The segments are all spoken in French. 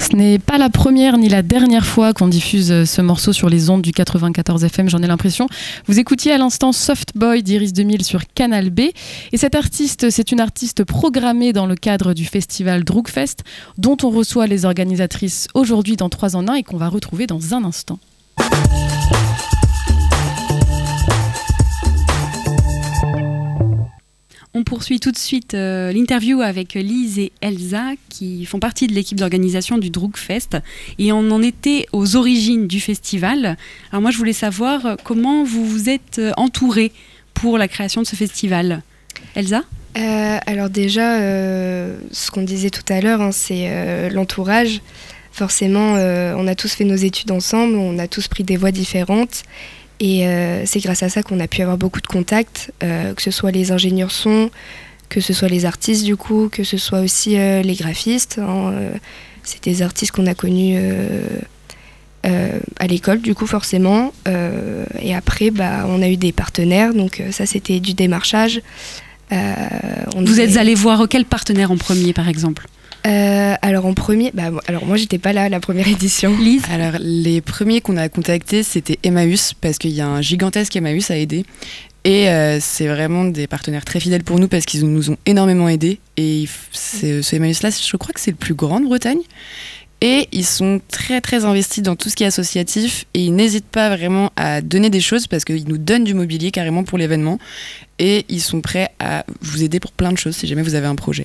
Ce n'est pas la première ni la dernière fois qu'on diffuse ce morceau sur les ondes du 94 FM, j'en ai l'impression. Vous écoutiez à l'instant Soft Boy d'Iris 2000 sur Canal B. Et cette artiste, c'est une artiste programmée dans le cadre du festival Droogfest, dont on reçoit les organisatrices aujourd'hui dans 3 en 1 et qu'on va retrouver dans un instant. On poursuit tout de suite l'interview avec Lise et Elsa qui font partie de l'équipe d'organisation du Droogfest et on en était aux origines du festival. Alors moi je voulais savoir comment vous vous êtes entourés pour la création de ce festival. Elsa ? Alors déjà, ce qu'on disait tout à l'heure, c'est l'entourage. Forcément, on a tous fait nos études ensemble, on a tous pris des voies différentes. Et c'est grâce à ça qu'on a pu avoir beaucoup de contacts, que ce soit les ingénieurs son, que ce soit les artistes du coup, que ce soit aussi les graphistes. C'est des artistes qu'on a connus à l'école du coup forcément. Et après, on a eu des partenaires, donc ça c'était du démarchage. Vous êtes allé voir quel partenaire en premier par exemple ? Alors en premier, alors moi j'étais pas là à la première édition. Lise ? Alors les premiers qu'on a contactés c'était Emmaüs parce qu'il y a un gigantesque Emmaüs à aider et c'est vraiment des partenaires très fidèles pour nous parce qu'ils nous ont énormément aidés et ce Emmaüs là je crois que c'est le plus grand de Bretagne et ils sont très très investis dans tout ce qui est associatif et ils n'hésitent pas vraiment à donner des choses parce qu'ils nous donnent du mobilier carrément pour l'événement et ils sont prêts à vous aider pour plein de choses si jamais vous avez un projet.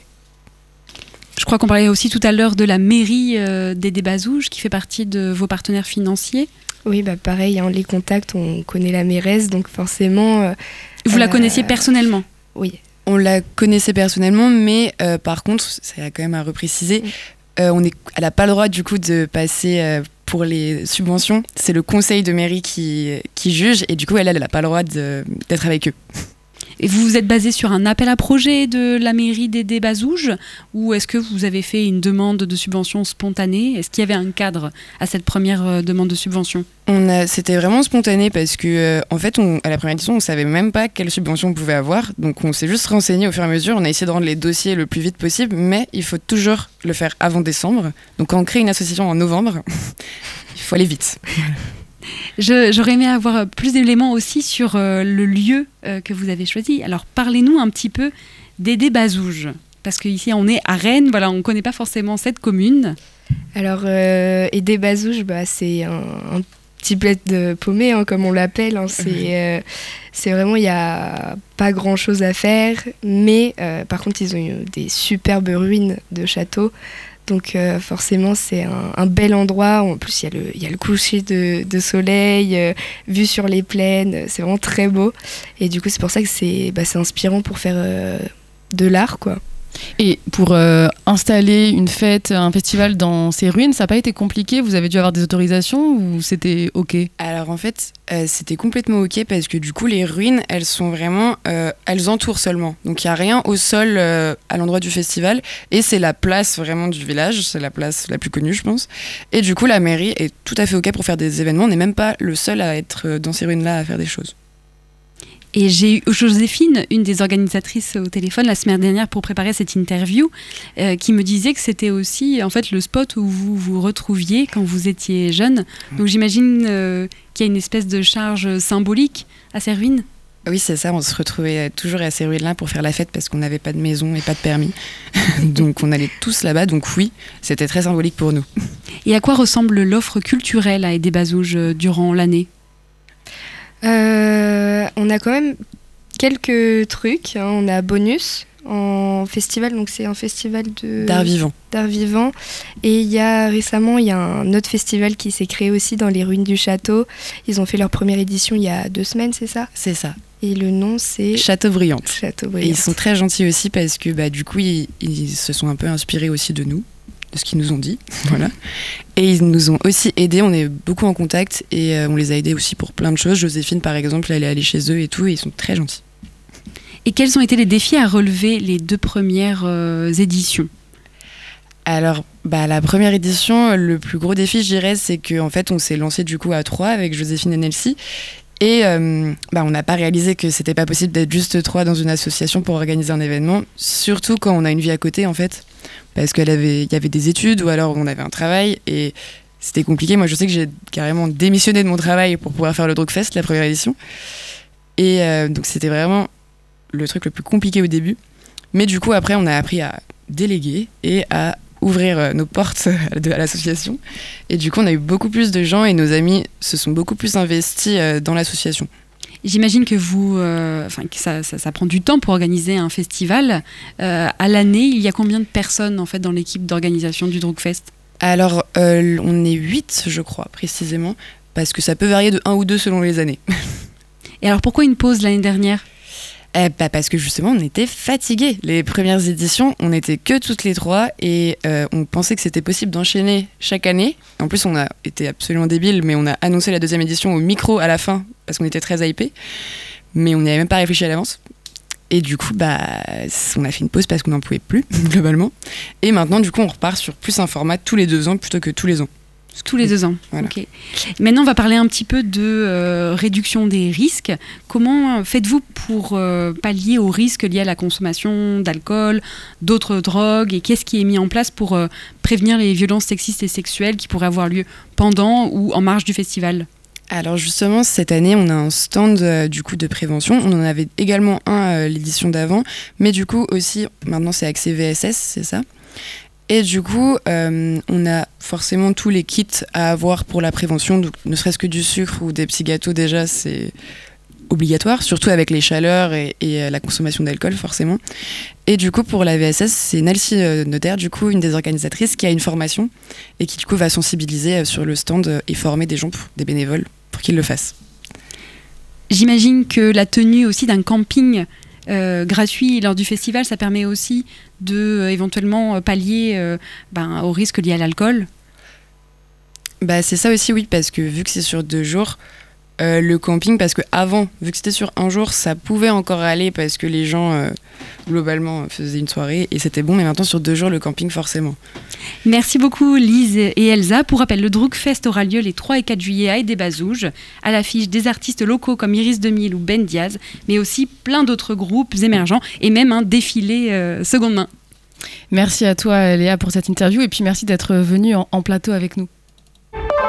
Je crois qu'on parlait aussi tout à l'heure de la mairie d'Aidé Bazouges qui fait partie de vos partenaires financiers. Oui, pareil, les contacts, on connaît la mairesse, donc forcément... Vous la connaissiez personnellement ? Oui. On la connaissait personnellement, mais par contre, ça a quand même à repréciser, elle n'a pas le droit du coup de passer pour les subventions. C'est le conseil de mairie qui juge et du coup, elle n'a pas le droit d'être avec eux. Et vous vous êtes basé sur un appel à projet de la mairie d'Aidé Bazouges ou est-ce que vous avez fait une demande de subvention spontanée ? Est-ce qu'il y avait un cadre à cette première demande de subvention ? C'était vraiment spontané parce que en fait, à la première édition, on ne savait même pas quelle subvention on pouvait avoir. Donc on s'est juste renseigné au fur et à mesure. On a essayé de rendre les dossiers le plus vite possible, mais il faut toujours le faire avant décembre. Donc quand on crée une association en novembre, il faut aller vite. J'aurais aimé avoir plus d'éléments aussi sur le lieu que vous avez choisi. Alors parlez-nous un petit peu d'Aidé Bazouges, parce qu'ici on est à Rennes, voilà, on ne connaît pas forcément cette commune. Alors Aidé Bazouges, c'est un petit bled de paumé, comme on l'appelle. C'est vraiment, il n'y a pas grand-chose à faire, mais par contre ils ont eu des superbes ruines de châteaux. Donc forcément c'est un bel endroit, en plus il y a le coucher de soleil, vue sur les plaines, c'est vraiment très beau. Et du coup c'est pour ça que c'est inspirant pour faire de l'art quoi. Et pour installer une fête, un festival dans ces ruines, ça n'a pas été compliqué ? Vous avez dû avoir des autorisations ou c'était OK ? Alors en fait, c'était complètement OK parce que du coup, les ruines, elles sont vraiment... elles entourent seulement. Donc il n'y a rien au sol à l'endroit du festival. Et c'est la place vraiment du village. C'est la place la plus connue, je pense. Et du coup, la mairie est tout à fait OK pour faire des événements. On n'est même pas le seul à être dans ces ruines-là à faire des choses. Et j'ai eu Joséphine, une des organisatrices au téléphone la semaine dernière pour préparer cette interview, qui me disait que c'était aussi en fait le spot où vous vous retrouviez quand vous étiez jeune. Donc j'imagine qu'il y a une espèce de charge symbolique à ces ruines. Oui, c'est ça, on se retrouvait toujours à ces ruines-là pour faire la fête parce qu'on n'avait pas de maison et pas de permis. Donc on allait tous là-bas, donc oui, c'était très symbolique pour nous. Et à quoi ressemble l'offre culturelle à Aidé Bazouges durant l'année ? On a quand même quelques trucs. On a Bonus en festival, donc c'est un festival d'art vivant. Et récemment, il y a un autre festival qui s'est créé aussi dans les ruines du château. Ils ont fait leur première édition il y a 2 semaines, c'est ça ? C'est ça. Et le nom, c'est Châteaubriante. Châteaubriante. Et ils sont très gentils aussi parce que du coup, ils se sont un peu inspirés aussi de nous, de ce qu'ils nous ont dit. Voilà. Et ils nous ont aussi aidés, on est beaucoup en contact et on les a aidés aussi pour plein de choses. Joséphine, par exemple, elle est allée chez eux et tout, et ils sont très gentils. Et quels ont été les défis à relever les 2 premières éditions ? Alors, la première édition, le plus gros défi, je dirais, c'est qu'en fait, on s'est lancé du coup à 3 avec Joséphine et Nelsie. Et on n'a pas réalisé que c'était pas possible d'être juste 3 dans une association pour organiser un événement, surtout quand on a une vie à côté en fait, parce qu'il y avait des études ou alors on avait un travail et c'était compliqué. Moi je sais que j'ai carrément démissionné de mon travail pour pouvoir faire le Drogfest, la première édition. Et donc c'était vraiment le truc le plus compliqué au début. Mais du coup après on a appris à déléguer et à ouvrir nos portes à l'association. Et du coup, on a eu beaucoup plus de gens et nos amis se sont beaucoup plus investis dans l'association. J'imagine que que ça prend du temps pour organiser un festival. À l'année, il y a combien de personnes en fait dans l'équipe d'organisation du Drogfest ? Alors, on est 8, je crois, précisément, parce que ça peut varier de 1 ou 2 selon les années. Et alors, pourquoi une pause l'année dernière ? Parce que justement, on était fatigués. Les premières éditions, on n'était que toutes les 3 et on pensait que c'était possible d'enchaîner chaque année. En plus, on a été absolument débiles, mais on a annoncé la 2e édition au micro à la fin parce qu'on était très hypés. Mais on n'y avait même pas réfléchi à l'avance. Et du coup, on a fait une pause parce qu'on n'en pouvait plus, globalement. Et maintenant, du coup, on repart sur plus un format tous les 2 ans plutôt que tous les ans. Tous les 2 ans. Voilà. Okay. Maintenant, on va parler un petit peu de réduction des risques. Comment faites-vous pour pallier aux risques liés à la consommation d'alcool, d'autres drogues, et qu'est-ce qui est mis en place pour prévenir les violences sexistes et sexuelles qui pourraient avoir lieu pendant ou en marge du festival ? Alors justement, cette année, on a un stand du coup de prévention. On en avait également un l'édition d'avant, mais du coup aussi, maintenant c'est axé VSS, c'est ça ? Et du coup, on a forcément tous les kits à avoir pour la prévention, donc ne serait-ce que du sucre ou des petits gâteaux déjà, c'est obligatoire, surtout avec les chaleurs et la consommation d'alcool forcément. Et du coup, pour la VSS, c'est Nalcy Notaire, du coup, une des organisatrices qui a une formation et qui du coup va sensibiliser sur le stand et former des gens, des bénévoles, pour qu'ils le fassent. J'imagine que la tenue aussi d'un camping gratuit lors du festival, ça permet aussi de éventuellement pallier aux risques liés à l'alcool. C'est ça aussi, oui, parce que vu que c'est sur 2 jours, le camping, parce que avant, vu que c'était sur 1 jour, ça pouvait encore aller parce que les gens globalement faisaient une soirée et c'était bon, mais maintenant sur 2 jours, le camping forcément. Merci beaucoup Lise et Elsa. Pour rappel, le Drogfest aura lieu les 3 et 4 juillet à Aydé-Bazouges, à l'affiche des artistes locaux comme Iris 2000 ou Ben Diaz, mais aussi plein d'autres groupes émergents et même un défilé seconde main. Merci à toi Léa pour cette interview et puis merci d'être venue en plateau avec nous.